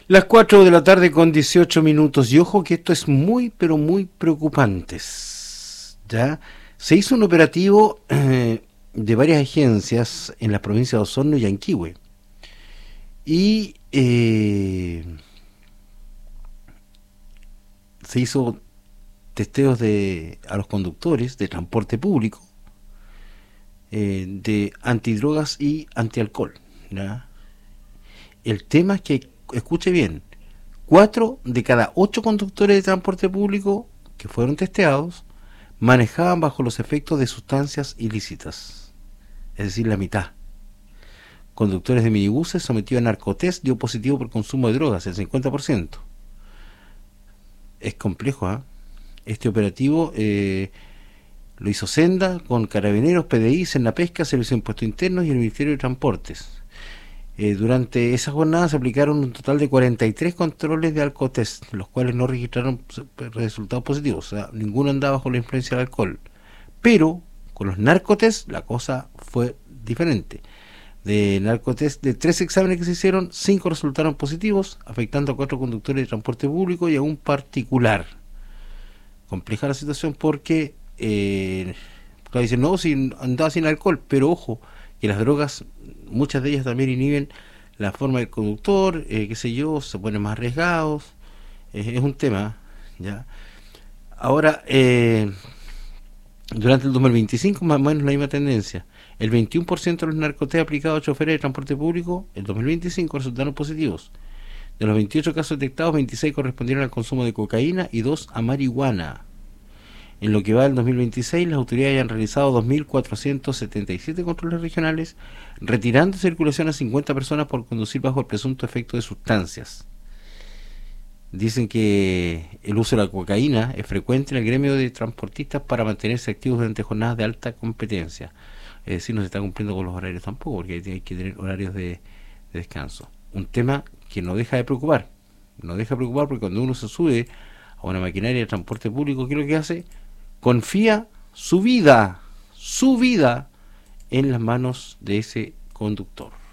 Las 4 de la tarde con 18 minutos. Y ojo que esto es muy, pero muy preocupante. ¿Ya? Se hizo un operativo de varias agencias en las provincias de Osorno y Yanquihue. Y se hizo testeos a los conductores de transporte público, de antidrogas y antialcohol. ¿Ya? El tema es que, escuche bien, 4 de cada 8 conductores de transporte público que fueron testeados manejaban bajo los efectos de sustancias ilícitas, es decir, la mitad. Conductores de minibuses sometidos a narcotest dio positivo por consumo de drogas, el 50%. Es complejo, ¿eh? Este operativo lo hizo Senda con Carabineros, PDI, Senapesca, Servicio de Impuestos Internos y el Ministerio de Transportes. Durante esa jornada se aplicaron un total de 43 controles de alcotest, los cuales no registraron resultados positivos, o sea, ninguno andaba bajo la influencia del alcohol. Pero con los narcotest la cosa fue diferente. De narcotest, de 3 exámenes que se hicieron, 5 resultaron positivos, afectando a 4 conductores de transporte público y a un particular. Compleja la situación porque dicen, no, si andaba sin alcohol, pero ojo, que las drogas, muchas de ellas también inhiben la forma del conductor, qué sé yo, se ponen más arriesgados, es un tema, ¿ya? Ahora, durante el 2025, más o menos la misma tendencia. El 21% de los narcoteos aplicados a choferes de transporte público, en 2025 resultaron positivos. De los 28 casos detectados, 26 correspondieron al consumo de cocaína y 2 a marihuana. En lo que va del 2026, las autoridades han realizado 2.477 controles regionales, retirando de circulación a 50 personas por conducir bajo el presunto efecto de sustancias. Dicen que el uso de la cocaína es frecuente en el gremio de transportistas para mantenerse activos durante jornadas de alta competencia. Es decir, no se está cumpliendo con los horarios tampoco, porque hay que tener horarios de descanso. Un tema que no deja de preocupar. No deja de preocupar porque cuando uno se sube a una maquinaria de transporte público, ¿qué es lo que hace? Confía su vida en las manos de ese conductor.